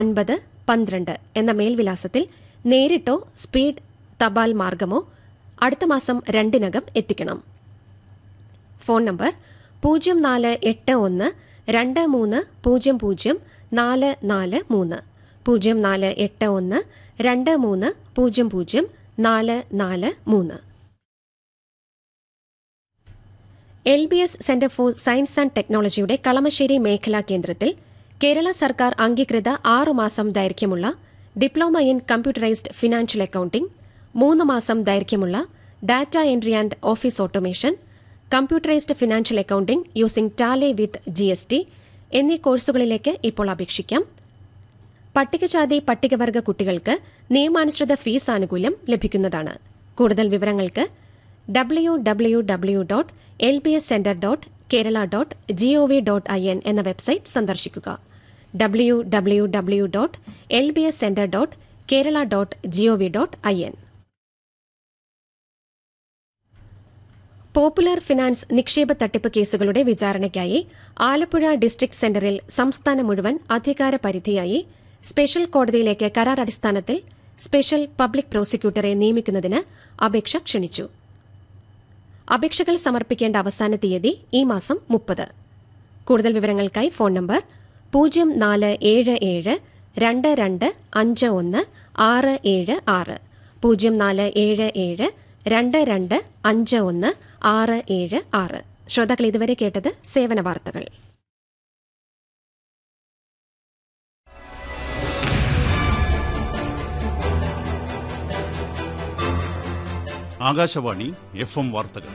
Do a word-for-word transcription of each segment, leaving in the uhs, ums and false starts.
ഒൻപത് പന്ത്രണ്ട് എന്ന മേൽവിലാസത്തിൽ നേരിട്ടോ സ്പീഡ് തപാൽ മാർഗമോ അടുത്ത മാസം രണ്ടിനകം എത്തിക്കണം. ഫോൺ നമ്പർ പൂജ്യം നാല് എട്ട് ഒന്ന് രണ്ട് മൂന്ന് പൂജ്യം പൂജ്യം നാല് നാല് മൂന്ന് പൂജ്യം നാല് എട്ട് ഒന്ന് രണ്ട് മൂന്ന് പൂജ്യം പൂജ്യം നാല് നാല് മൂന്ന്. L B S centre for science and ടെക്നോളജിയുടെ കളമശ്ശേരി മേഖലാ കേന്ദ്രത്തിൽ കേരള സർക്കാർ അംഗീകൃത ആറുമാസം ദൈർഘ്യമുള്ള diploma in computerised financial accounting, മൂന്ന് മാസം ദൈർഘ്യമുള്ള data entry and office automation, computerised financial accounting using Tally with G S T എന്നീ കോഴ്സുകളിലേക്ക് ഇപ്പോൾ അപേക്ഷിക്കാം. പട്ടികജാതി പട്ടികവർഗ കുട്ടികൾക്ക് നിയമാനുസൃത ഫീസ് ആനുകൂല്യം ലഭിക്കുന്നതാണ്. കൂടുതൽ വിവരങ്ങൾക്ക് W W W dot L B S centre dot Kerala dot G O V dot I N എന്ന വെബ്സൈറ്റ് സന്ദർശിക്കുക. W W W dot L B S centre dot Kerala dot G O V dot I N. Popular finance നിക്ഷേപ തട്ടിപ്പ് കേസുകളുടെ വിചാരണയ്ക്കായി Alappuzha district സെന്ററിൽ സംസ്ഥാനം മുഴുവൻ അധികാര പരിധിയായി special കോടതിയിലേക്ക് കരാർ അടിസ്ഥാനത്തിൽ സ്പെഷ്യൽ പബ്ലിക് പ്രോസിക്യൂട്ടറെ നിയമിക്കുന്നതിന് അപേക്ഷ ക്ഷണിച്ചു. അപേക്ഷകൾ സമർപ്പിക്കേണ്ട അവസാന തീയതി ഈ മാസം മുപ്പത്. കൂടുതൽ വിവരങ്ങൾക്കായി ഫോൺ നമ്പർ പൂജ്യം നാല് ഏഴ് ഏഴ് രണ്ട് രണ്ട് അഞ്ച് ഒന്ന് ആറ് ഏഴ് ആറ് പൂജ്യം നാല് ഏഴ് ഏഴ് രണ്ട് രണ്ട് അഞ്ച് ഒന്ന് ആറ് ഏഴ് ആറ്. ശ്രോതാക്കൾ ഇതുവരെ കേട്ടത് സേവന വാർത്തകൾ. ആകാശവാണി എഫ് എം വാർത്തകൾ.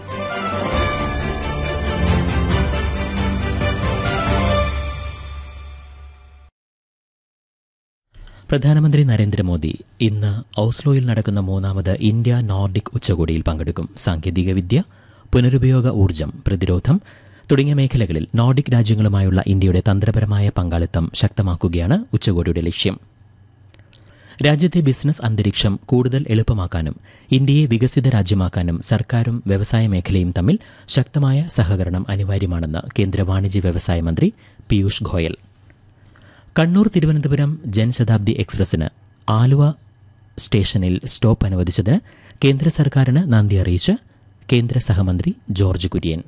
പ്രധാനമന്ത്രി നരേന്ദ്രമോദി ഇന്ന് ഓസ്ലോയിൽ നടക്കുന്ന മൂന്നാമത് ഇന്ത്യ നോർഡിക് ഉച്ചകോടിയിൽ പങ്കെടുക്കും. സാങ്കേതികവിദ്യ, പുനരുപയോഗ ഊർജ്ജം, പ്രതിരോധം തുടങ്ങിയ മേഖലകളിൽ നോർഡിക് രാജ്യങ്ങളുമായുള്ള ഇന്ത്യയുടെ തന്ത്രപരമായ പങ്കാളിത്തം ശക്തമാക്കുകയാണ് ഉച്ചകോടിയുടെ ലക്ഷ്യം. രാജ്യത്തെ ബിസിനസ് അന്തരീക്ഷം കൂടുതൽ എളുപ്പമാക്കാനും ഇന്ത്യയെ വികസിത രാജ്യമാക്കാനും സർക്കാരും വ്യവസായ മേഖലയും തമ്മിൽ ശക്തമായ സഹകരണം അനിവാര്യമാണെന്ന് കേന്ദ്ര വാണിജ്യ വ്യവസായ മന്ത്രി പീയൂഷ് ഗോയൽ. കണ്ണൂർ തിരുവനന്തപുരം ജൻശതാബ്ദി എക്സ്പ്രസിന് ആലുവ സ്റ്റേഷനിൽ സ്റ്റോപ്പ് അനുവദിച്ചതിന് കേന്ദ്ര സർക്കാരിന് നന്ദി അറിയിച്ച് കേന്ദ്ര സഹമന്ത്രി ജോർജ് കുര്യൻ.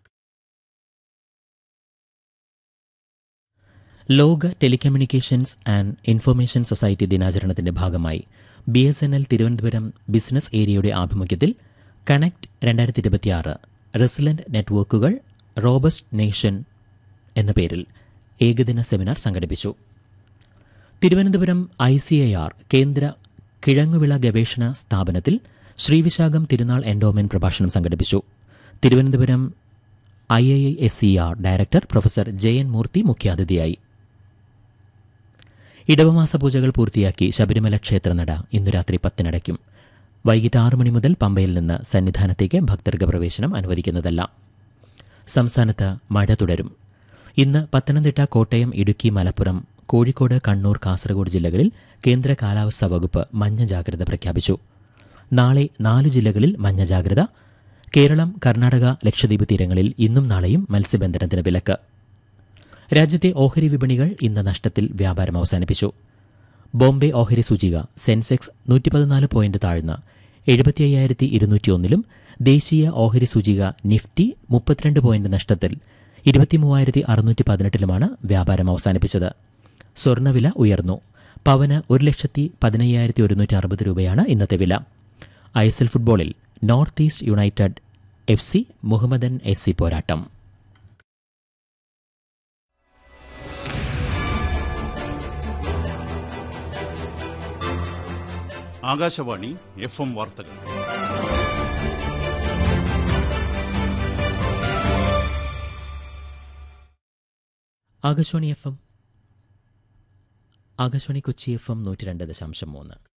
ലോക ടെലികമ്മ്യൂണിക്കേഷൻസ് ആൻഡ് ഇൻഫർമേഷൻ സൊസൈറ്റി ദിനാചരണത്തിന്റെ ഭാഗമായി B S N L Thiruvananthapuram business ഏരിയയുടെ ആഭിമുഖ്യത്തിൽ കണക്ട് രണ്ടായിരത്തി ഇരുപത്തിയാറ് റെസിലന്റ് നെറ്റ്വർക്കുകൾ റോബസ്റ്റ് നേഷൻ എന്ന പേരിൽ ഏകദിന സെമിനാർ സംഘടിപ്പിച്ചു. Thiruvananthapuram I C I R കേന്ദ്ര കിഴങ്ങുവിള ഗവേഷണ സ്ഥാപനത്തിൽ ശ്രീവിശാഖം തിരുനാൾ എൻഡോമെന്റ് പ്രഭാഷണം സംഘടിപ്പിച്ചു. Thiruvananthapuram I I S C R director professor Jayan മൂർത്തി മുഖ്യാതിഥിയായി. ഇടവമാസ പൂജകൾ പൂർത്തിയാക്കി ശബരിമല ക്ഷേത്രനട ഇന്നു രാത്രി പത്തിനടയ്ക്കും. വൈകിട്ട് ആറു മണി മുതൽ പമ്പയിൽ നിന്ന് സന്നിധാനത്തേക്ക് ഭക്തർക്ക് പ്രവേശനം അനുവദിക്കുന്നതല്ല. സംസ്ഥാനത്ത് മഴ തുടരും. ഇന്ന് പത്തനംതിട്ട, കോട്ടയം, ഇടുക്കി, മലപ്പുറം, കോഴിക്കോട്, കണ്ണൂർ, കാസർഗോഡ് ജില്ലകളിൽ കേന്ദ്ര കാലാവസ്ഥാ വകുപ്പ് മഞ്ഞ ജാഗ്രത പ്രഖ്യാപിച്ചു. നാളെ നാലു ജില്ലകളിൽ മഞ്ഞ ജാഗ്രത. കേരളം, കർണാടക, ലക്ഷദ്വീപ് തീരങ്ങളിൽ ഇന്നും നാളെയും മത്സ്യബന്ധനത്തിന് വിലക്ക്. രാജ്യത്തെ ഓഹരി വിപണികൾ ഇന്ന് നഷ്ടത്തിൽ വ്യാപാരം അവസാനിപ്പിച്ചു. ബോംബെ ഓഹരി സൂചിക സെൻസെക്സ് നൂറ്റി പതിനാല് പോയിന്റ് താഴ്ന്ന് എഴുപത്തി അയ്യായിരത്തി ഇരുന്നൂറ്റിയൊന്നിലും ദേശീയ ഓഹരി സൂചിക നിഫ്റ്റി മുപ്പത്തിരണ്ട് പോയിന്റ് നഷ്ടത്തിൽ ഇരുപത്തിമൂവായിരത്തി അറുന്നൂറ്റി പതിനെട്ടിലുമാണ് വ്യാപാരം അവസാനിപ്പിച്ചത്. സ്വർണ്ണവില ഉയർന്നു. പവന് ഒരു ലക്ഷത്തി പതിനയ്യായിരത്തി ഒരുന്നൂറ്റി അറുപത് രൂപയാണ് ഇന്നത്തെ വില. ഐ എസ് എൽ ഫുട്ബോളിൽ north east United F C Mohammedan S C പോരാട്ടം. ആകാശവാണി എഫ് എം വാർത്തകൾ. Akashvani F M Akashvani Kochi F M നൂറ്റി രണ്ട് ദശാംശം മൂന്ന്.